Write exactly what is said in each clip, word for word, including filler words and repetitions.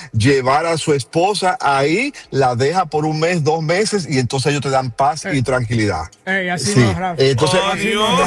llevar a su esposa ahí, la deja por un mes, dos meses, y entonces ellos te dan paz y tranquilidad. Ey, así sí. no, Rafa. Entonces, Oh,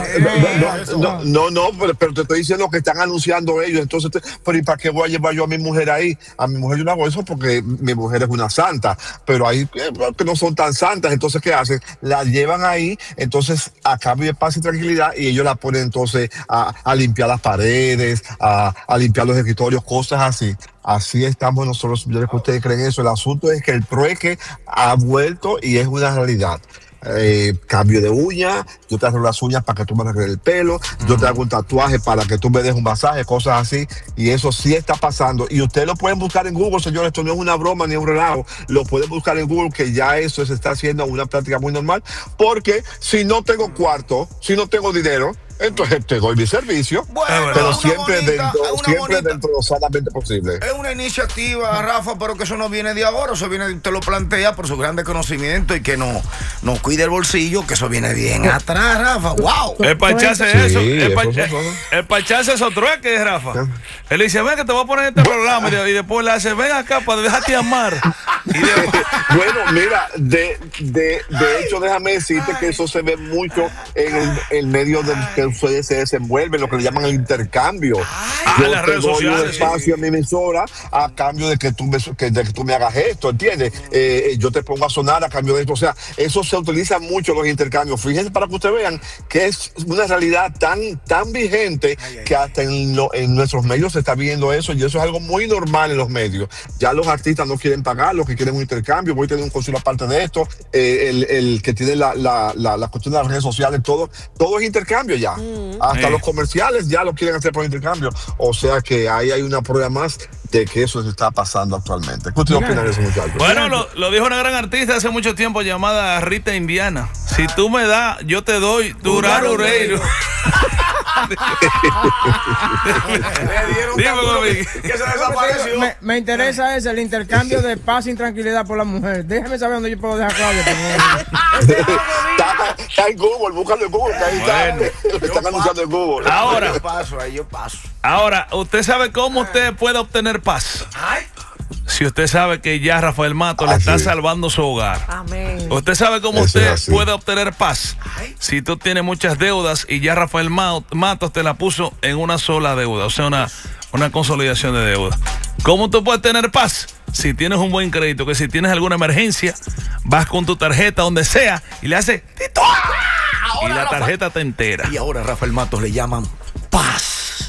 no, no, no, no, pero, pero te estoy diciendo que están anunciando ellos. Entonces, te, pero ¿y para qué voy a llevar yo a mi mujer ahí? A mi mujer yo no hago eso porque mi mujer es una santa, pero hay eh, que no son tan santas. Entonces, ¿qué hacen? La llevan ahí, entonces a cambio de paz y tranquilidad, y ellos la ponen entonces a, a limpiar las paredes, a, a limpiar los escritorios, cosas así. Así estamos nosotros, señores, que ustedes creen eso. El asunto es que el trueque ha vuelto y es una realidad. Eh, cambio de uña, yo te hago las uñas para que tú me arregles el pelo, uh-huh. yo te hago un tatuaje para que tú me des un masaje, cosas así, y eso sí está pasando, y ustedes lo pueden buscar en Google, señores, esto no es una broma ni un relajo, lo pueden buscar en Google, que ya eso se está haciendo una práctica muy normal, porque si no tengo cuarto, si no tengo dinero, entonces te doy mi servicio, bueno, pero siempre, bonita, dentro, siempre bonita, dentro de lo sanamente posible. Es una iniciativa, Rafa, pero que eso no viene de ahora, eso viene, te lo plantea por su grande conocimiento y que no, no cuide el bolsillo, que eso viene bien atrás, Rafa. ¡Wow! El pacharse sí, eso, el, pa, eso, el pacharse eso trueque, Rafa. ¿Sí? Él dice, ven que te voy a poner este programa, y después le hace, ven acá para dejarte amar. Y después... Bueno, mira, de, de, de hecho, déjame decirte Ay. que eso se ve mucho en el, el medio del que ustedes se desenvuelven, lo que le llaman el intercambio. Ay, yo las te redes doy sociales, un espacio sí. a mi emisora a cambio de que tú me, que, de que tú me hagas esto, ¿entiendes? Eh, yo te pongo a sonar a cambio de esto. O sea, eso se utiliza mucho, los intercambios. Fíjense para que ustedes vean que es una realidad tan, tan vigente ay, ay, que hasta en, lo, en nuestros medios se está viendo eso, y eso es algo muy normal en los medios. Ya los artistas no quieren pagar, los que quieren un intercambio. Voy a tener un consulado aparte de esto, eh, el, el que tiene la, la, la, la cuestión de las redes sociales, todo, todo es intercambio ya. Mm. Hasta sí. los comerciales ya lo quieren hacer por intercambio. O sea que ahí hay una prueba más de que eso se está pasando actualmente. ¿Qué usted opina de eso, muchachos? Bueno, lo, lo dijo una gran artista hace mucho tiempo llamada Rita Indiana. Si tú me das, yo te doy Durarureiro. que se desapareció. Me, me interesa ese, el intercambio de paz y tranquilidad por la mujer. Déjame saber dónde yo puedo dejar Claudia. está, está en Google, búscalo en Google, que ahí bueno, está. Están anunciando en Google. Ahora, yo paso, ahí yo paso. Ahora, usted sabe cómo usted puede obtener paz. Ay. Si usted sabe que ya Rafael Matos le está salvando su hogar. Amén. Usted sabe cómo Eso usted puede obtener paz. Ay. Si tú tienes muchas deudas y ya Rafael Matos te la puso en una sola deuda, o sea, una, una consolidación de deuda. ¿Cómo tú puedes tener paz? Si tienes un buen crédito, que si tienes alguna emergencia, vas con tu tarjeta donde sea y le haces ¡tito! Y la tarjeta te entera. Y ahora Rafael Matos le llaman paz.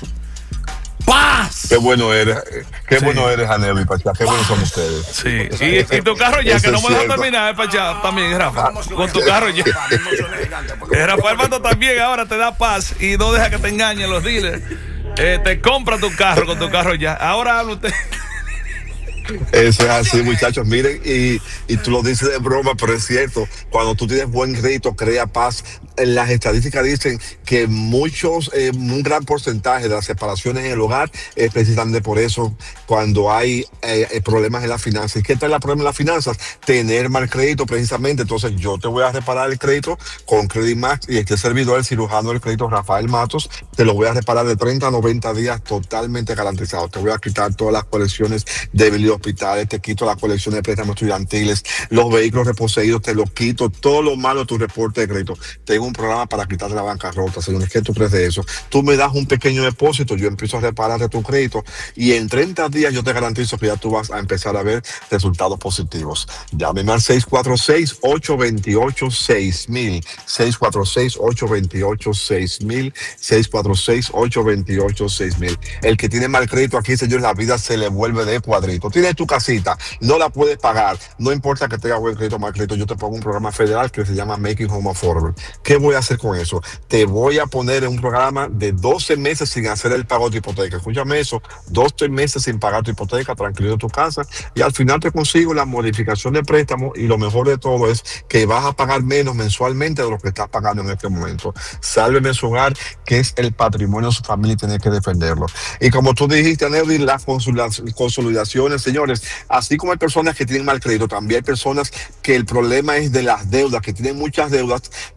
¡Paz! Qué bueno eres, qué sí. bueno eres, Anel y Pachá, qué buenos son ustedes. Sí, y, y tu carro ya, que no me dejas terminar, Pachá, también, Rafa, con tu carro ya. Rafael Matos también ahora te da paz y no deja que te engañen los dealers. Eh, te compra tu carro con tu carro ya. Ahora habla usted. Eso es así, muchachos. Miren, y, y tú lo dices de broma, pero es cierto. Cuando tú tienes buen crédito, crea paz. Las estadísticas dicen que muchos, eh, un gran porcentaje de las separaciones en el hogar es precisamente por eso, cuando hay eh, problemas en las finanzas. ¿Y qué tal el problema en las finanzas? Tener mal crédito, precisamente. Entonces, yo te voy a reparar el crédito con Credit Max, y este servidor, el cirujano del crédito, Rafael Matos, te lo voy a reparar de treinta a noventa días totalmente garantizado. Te voy a quitar todas las colecciones de bill hospitales, te quito la colección de préstamos estudiantiles, los vehículos reposeídos, te los quito, todo lo malo de tu reporte de crédito. Tengo un programa para quitarte la bancarrota, señores. ¿Qué tú crees de eso? Tú me das un pequeño depósito, yo empiezo a repararte tu crédito, y en treinta días yo te garantizo que ya tú vas a empezar a ver resultados positivos. Llámeme al seis cuatro seis, ocho dos ocho, seis mil, seis cuatro seis, ocho dos ocho, seis mil, seis cuatro seis, ocho dos ocho, seis mil. El que tiene mal crédito aquí, señores, la vida se le vuelve de cuadrito. Tienes tu casita, no la puedes pagar, no importa que tenga buen crédito o mal crédito, yo te pongo un programa federal que se llama Making Home Affordable. ¿Qué voy a hacer con eso? Te voy a poner en un programa de doce meses sin hacer el pago de tu hipoteca. Escúchame eso, doce meses sin pagar tu hipoteca, tranquilo en tu casa, y al final te consigo la modificación de préstamo, y lo mejor de todo es que vas a pagar menos mensualmente de lo que estás pagando en este momento. Sálveme su hogar, que es el patrimonio de su familia y tiene que defenderlo. Y como tú dijiste, Aneudi, las consolidaciones, señores, así como hay personas que tienen mal crédito, también hay personas que el problema es de las deudas, que tienen muchas deudas, las están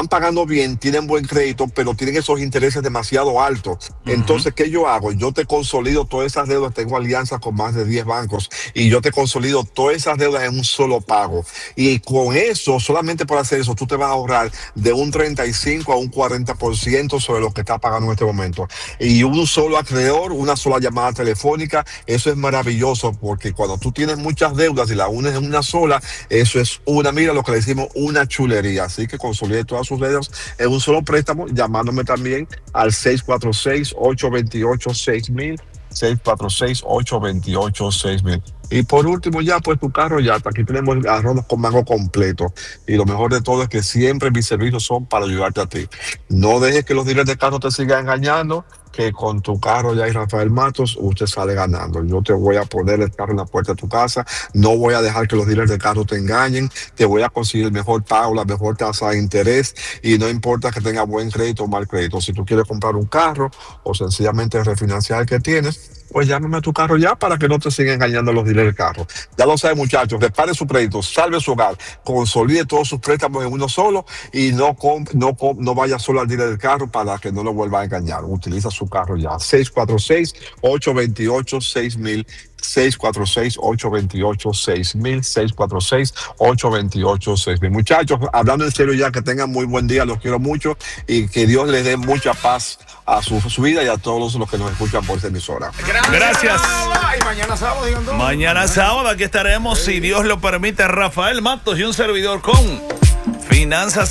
están pagando bien, tienen buen crédito, pero tienen esos intereses demasiado altos. Uh-huh. Entonces, ¿qué yo hago? Yo te consolido todas esas deudas, tengo alianzas con más de diez bancos y yo te consolido todas esas deudas en un solo pago. Y con eso, solamente por hacer eso, tú te vas a ahorrar de un treinta y cinco a un cuarenta por ciento sobre lo que estás pagando en este momento. Y un solo acreedor, una sola llamada telefónica, eso es maravilloso, porque cuando tú tienes muchas deudas y la unes en una sola, eso es una, mira lo que le decimos, una chulería. Así que consolide todas sus deudas en un solo préstamo, llamándome también al seis cuatro seis, ocho dos ocho, seis mil, seis cuatro seis, ocho dos ocho, seis mil. Y por último, ya pues tu carro ya está. Aquí tenemos el arroz con mango completo. Y lo mejor de todo es que siempre mis servicios son para ayudarte a ti. No dejes que los dealers de carro te sigan engañando, que con tu carro ya y Rafael Matos, usted sale ganando. Yo te voy a poner el carro en la puerta de tu casa. No voy a dejar que los dealers de carro te engañen. Te voy a conseguir el mejor pago, la mejor tasa de interés. Y no importa que tenga buen crédito o mal crédito. Si tú quieres comprar un carro o sencillamente refinanciar el que tienes, pues llámame a tu carro ya para que no te sigan engañando los dealers del carro. Ya lo saben, muchachos, repare su crédito, salve su hogar, consolide todos sus préstamos en uno solo y no, comp, no, comp, no vaya solo al dealer del carro para que no lo vuelva a engañar. Utiliza su carro ya. seis cuatro seis, ocho dos ocho, seis mil, seis cuatro seis, ocho dos ocho, seis mil, seis cuatro seis, ocho dos ocho, seis mil. Muchachos, hablando en serio ya, que tengan muy buen día, los quiero mucho y que Dios les dé mucha paz a su, su vida y a todos los que nos escuchan por esta emisora. Gracias. Gracias. Y mañana sábado, digan todos. Mañana sábado aquí estaremos, sí, si Dios lo permite, Rafael Matos y un servidor con Finanzas